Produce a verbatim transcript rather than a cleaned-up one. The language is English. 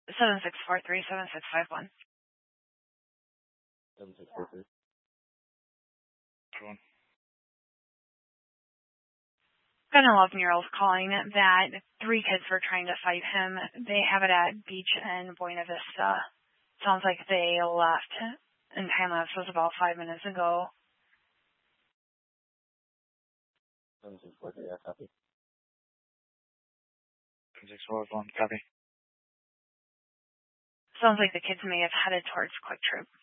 seven six four three seven six five one. seven six four three. Go on. Got an eleven-year-old calling that three kids were trying to fight him. They have it at Beach and Buena Vista. Sounds like they left, and time lapse was about five minutes ago. seven six four three, yeah, copy. seven six four one, copy. Sounds like the kids may have headed towards Quick Trip.